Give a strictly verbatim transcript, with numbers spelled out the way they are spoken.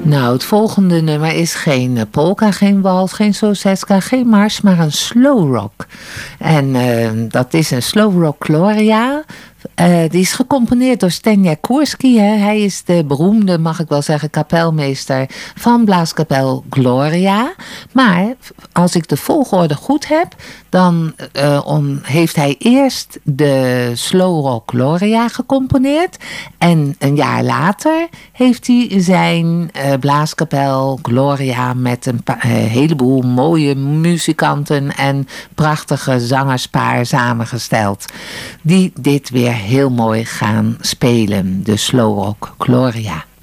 Nou, het volgende nummer is geen uh, polka, geen wals, geen soseska, geen mars, maar een slow rock. En uh, dat is een slow rock Gloria. Uh, die is gecomponeerd door Stenja Koerski. Hè. Hij is de beroemde, mag ik wel zeggen, kapelmeester van Blaaskapel Gloria. Maar als ik de volgorde goed heb, dan uh, on, heeft hij eerst de slow rock Gloria gecomponeerd. En een jaar later heeft hij zijn uh, Blaaskapel Gloria met een pa- uh, heleboel mooie muzikanten en prachtige zangerspaar samengesteld. Die dit weer heel mooi gaan spelen. De slow rock Gloria.